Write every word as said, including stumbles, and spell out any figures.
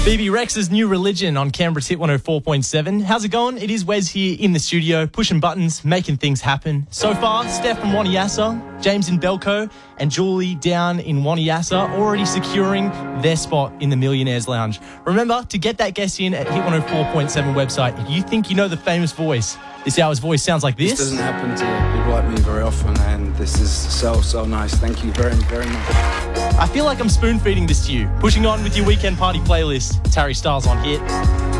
B B Rex's New Religion on Canberra's Hit one oh four point seven. How's it going? It is Wes here in the studio, pushing buttons, making things happen. So far, Steph from Waniasa, James in Belco, and Julie down in Waniasa already securing their spot in the Millionaires Lounge. Remember to get that guest in at Hit one oh four point seven website. If you think you know the famous voice, this hour's voice sounds like this. This doesn't happen to people like me very often, and this is so, so nice. Thank you very, very much. I feel like I'm spoon-feeding this to you. Pushing on with your weekend party playlist. It's Harry Styles on Hit.